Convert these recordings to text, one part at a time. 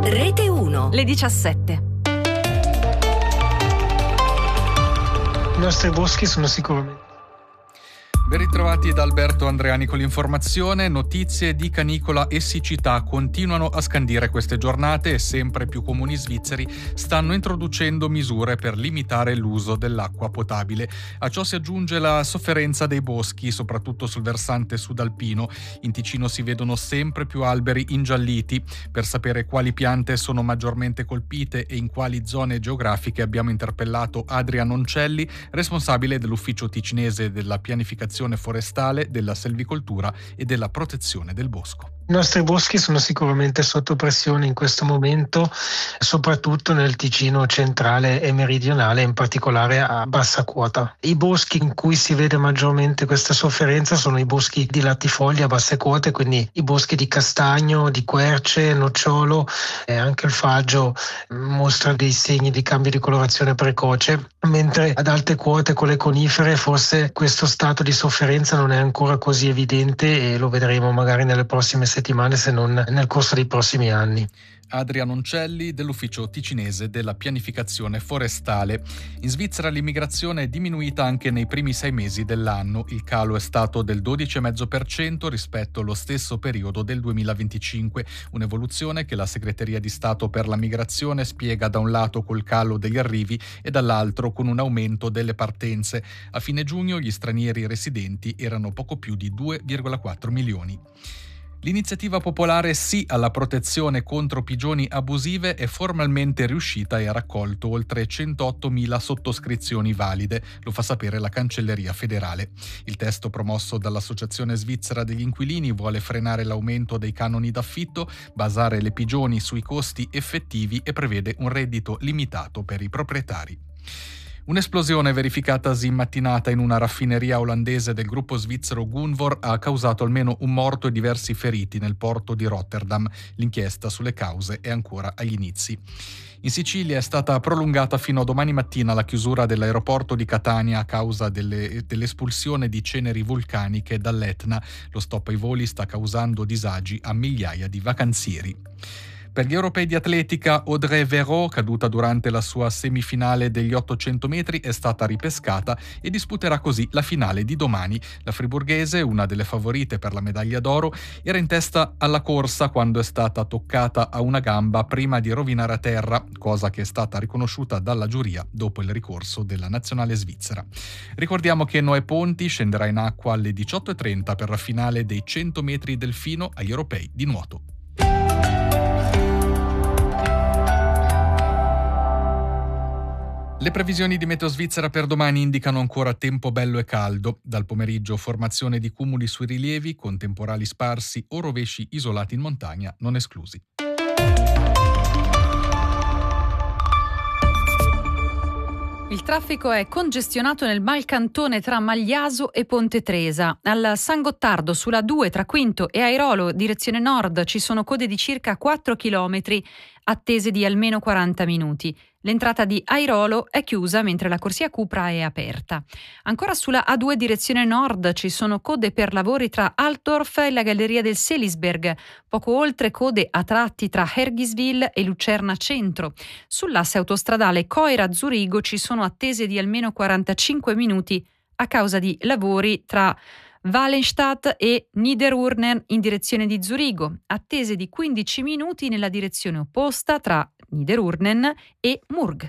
Rete 1. Le 17. I nostri boschi sono sicuramente. Ben ritrovati da Alberto Andreani con l'informazione. Notizie di canicola e siccità continuano a scandire queste giornate e sempre più comuni svizzeri stanno introducendo misure per limitare l'uso dell'acqua potabile. A ciò si aggiunge la sofferenza dei boschi, soprattutto sul versante sudalpino. In Ticino si vedono sempre più alberi ingialliti. Per sapere quali piante sono maggiormente colpite e in quali zone geografiche abbiamo interpellato Adria Noncelli, responsabile dell'ufficio ticinese della pianificazione forestale, della selvicoltura e della protezione del bosco. I nostri boschi sono sicuramente sotto pressione in questo momento, soprattutto nel Ticino centrale e meridionale, in particolare a bassa quota. I boschi in cui si vede maggiormente questa sofferenza sono i boschi di latifoglie a basse quote, quindi i boschi di castagno, di querce, nocciolo e anche il faggio mostra dei segni di cambio di colorazione precoce, mentre ad alte quote con le conifere forse questo stato di sofferenza non è ancora così evidente e lo vedremo magari nelle prossime settimane, se non nel corso dei prossimi anni. Adria Noncelli dell'ufficio ticinese della pianificazione forestale. In Svizzera l'immigrazione è diminuita anche nei primi 6 mesi dell'anno. Il calo è stato del 12,5% rispetto allo stesso periodo del 2025, un'evoluzione che la Segreteria di Stato per la Migrazione spiega da un lato col calo degli arrivi e dall'altro con un aumento delle partenze. A fine giugno gli stranieri residenti erano poco più di 2,4 milioni. L'iniziativa popolare Sì alla protezione contro pigioni abusive è formalmente riuscita e ha raccolto oltre 108.000 sottoscrizioni valide, lo fa sapere la Cancelleria federale. Il testo promosso dall'Associazione Svizzera degli Inquilini vuole frenare l'aumento dei canoni d'affitto, basare le pigioni sui costi effettivi e prevede un reddito limitato per i proprietari. Un'esplosione verificatasi in mattinata in una raffineria olandese del gruppo svizzero Gunvor ha causato almeno un morto e diversi feriti nel porto di Rotterdam. L'inchiesta sulle cause è ancora agli inizi. In Sicilia è stata prolungata fino a domani mattina la chiusura dell'aeroporto di Catania a causa dell'espulsione di ceneri vulcaniche dall'Etna. Lo stop ai voli sta causando disagi a migliaia di vacanzieri. Per gli europei di atletica, Audrey Verreau, caduta durante la sua semifinale degli 800 metri, è stata ripescata e disputerà così la finale di domani. La friburghese, una delle favorite per la medaglia d'oro, era in testa alla corsa quando è stata toccata a una gamba prima di rovinare a terra, cosa che è stata riconosciuta dalla giuria dopo il ricorso della nazionale svizzera. Ricordiamo che Noè Ponti scenderà in acqua alle 18:30 per la finale dei 100 metri delfino agli europei di nuoto. Le previsioni di Meteo Svizzera per domani indicano ancora tempo bello e caldo. Dal pomeriggio formazione di cumuli sui rilievi, con temporali sparsi o rovesci isolati in montagna non esclusi. Il traffico è congestionato nel Malcantone tra Magliaso e Ponte Tresa. Al San Gottardo sulla 2 tra Quinto e Airolo direzione nord ci sono code di circa 4 km attese di almeno 40 minuti. L'entrata di Airolo è chiusa mentre la corsia Cupra è aperta. Ancora sulla A2 direzione nord ci sono code per lavori tra Altdorf e la galleria del Selisberg, poco oltre code a tratti tra Hergiswil e Lucerna Centro. Sull'asse autostradale Coira-Zurigo ci sono attese di almeno 45 minuti a causa di lavori tra Wallenstadt e Niederurnen in direzione di Zurigo, attese di 15 minuti nella direzione opposta tra Niederurnen e Murg.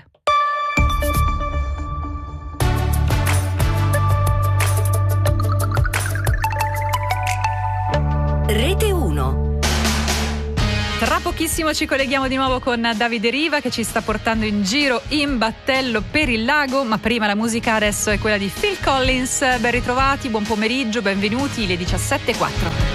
Rete 1. Tra pochissimo ci colleghiamo di nuovo con Davide Riva che ci sta portando in giro in battello per il lago, ma prima la musica adesso è quella di Phil Collins. Ben ritrovati, buon pomeriggio, benvenuti, le 17:04.